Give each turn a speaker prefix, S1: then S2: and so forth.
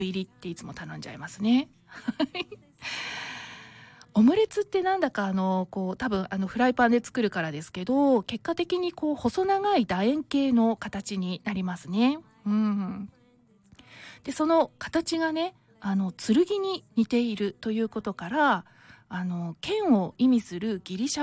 S1: 入りっていつも頼んじゃいますね。オムレツってなんだか多分フライパンで作るからですけど、結果的に細長い楕円形の形になりますね。うん。で、その形がね、剣に似ているということから、剣を意味するギリシャ